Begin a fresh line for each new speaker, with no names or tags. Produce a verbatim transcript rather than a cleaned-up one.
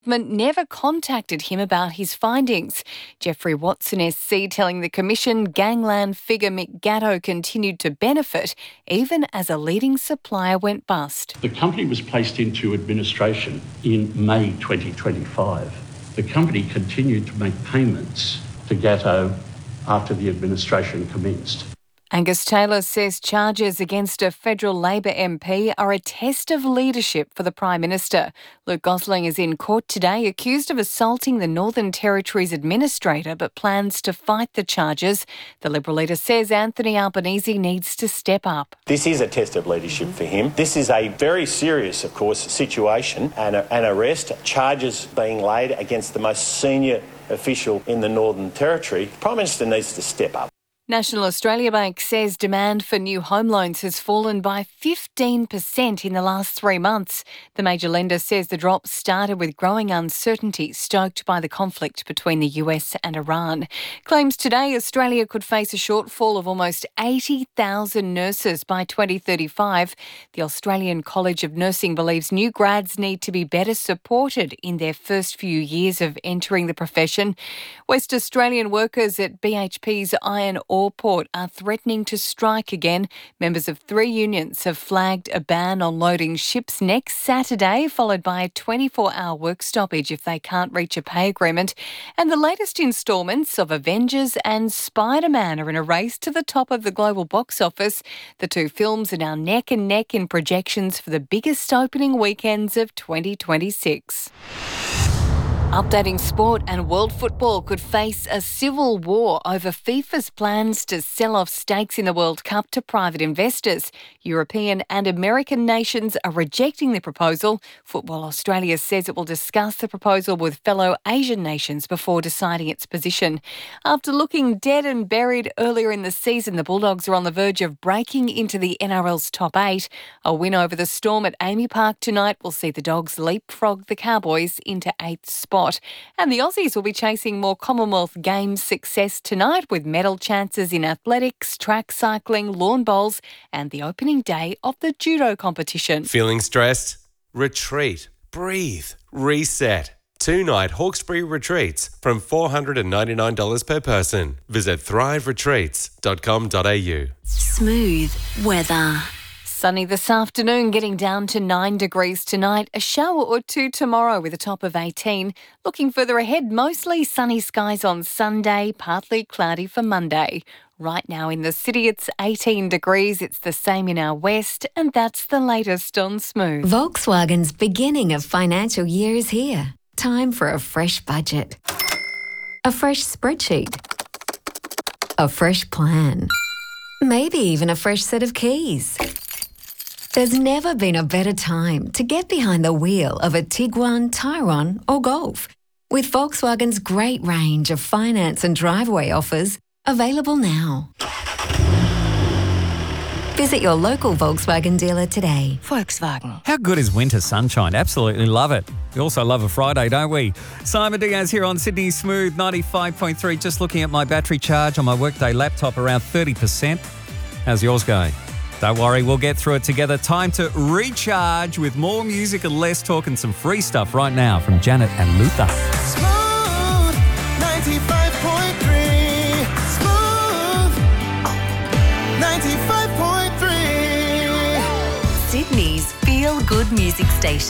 never contacted him about his findings. Jeffrey Watson S C telling the Commission gangland figure Mick Gatto continued to benefit even as a leading supplier went bust.
The company was placed into administration in May twenty twenty-five. The company continued to make payments to Gatto after the administration commenced.
Angus Taylor says charges against a federal Labor M P are a test of leadership for the Prime Minister. Luke Gosling is in court today accused of assaulting the Northern Territory's administrator but plans to fight the charges. The Liberal leader says Anthony Albanese needs to step up.
This is a test of leadership for him. This is a very serious, of course, situation and a, an arrest, charges being laid against the most senior official in the Northern Territory. The Prime Minister needs to step up.
National Australia Bank says demand for new home loans has fallen by fifteen percent in the last three months. The major lender says the drop started with growing uncertainty stoked by the conflict between the U S and Iran. Claims today Australia could face a shortfall of almost eighty thousand nurses by twenty thirty-five. The Australian College of Nursing believes new grads need to be better supported in their first few years of entering the profession. West Australian workers at B H P's iron ore port are threatening to strike again. Members of three unions have flagged a ban on loading ships next Saturday, followed by a twenty-four hour work stoppage if they can't reach a pay agreement. And the latest instalments of Avengers and Spider-Man are in a race to the top of the global box office. The two films are now neck and neck in projections for the biggest opening weekends of twenty twenty-six. Updating sport, and world football could face a civil war over FIFA's plans to sell off stakes in the World Cup to private investors. European and American nations are rejecting the proposal. Football Australia says it will discuss the proposal with fellow Asian nations before deciding its position. After looking dead and buried earlier in the season, the Bulldogs are on the verge of breaking into the N R L's top eight. A win over the Storm at Amy Park tonight will see the Dogs leapfrog the Cowboys into eighth spot. And the Aussies will be chasing more Commonwealth Games success tonight with medal chances in athletics, track cycling, lawn bowls and the opening day of the judo competition.
Feeling stressed? Retreat. Breathe. Reset. Two-night Hawkesbury retreats from four hundred ninety-nine dollars per person. Visit thrive retreats dot com dot a u.
Smooth weather.
Sunny this afternoon, getting down to nine degrees tonight. A shower or two tomorrow with a top of eighteen. Looking further ahead, mostly sunny skies on Sunday, partly cloudy for Monday. Right now in the city, it's eighteen degrees. It's the same in our west, and that's the latest on Smooth.
Volkswagen's beginning of financial year is here. Time for a fresh budget. A fresh spreadsheet. A fresh plan. Maybe even a fresh set of keys. There's never been a better time to get behind the wheel of a Tiguan, Tyrone or Golf. With Volkswagen's great range of finance and driveway offers available now. Visit your local Volkswagen dealer today.
Volkswagen.
How good is winter sunshine? Absolutely love it. We also love a Friday, don't we? Simon Diaz here on Sydney Smooth ninety-five point three. Just looking at my battery charge on my workday laptop, around thirty percent. How's yours going? Don't worry, we'll get through it together. Time to recharge with more music and less talk and some free stuff right now from Janet and Luther.
Smooth ninety-five point three. Smooth ninety-five point three.
Sydney's feel-good music station.